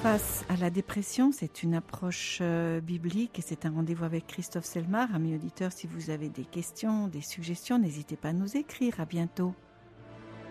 Face à la dépression, c'est une approche biblique et c'est un rendez-vous avec Christophe Selmar. Amis auditeurs, si vous avez des questions, des suggestions, n'hésitez pas à nous écrire. À bientôt.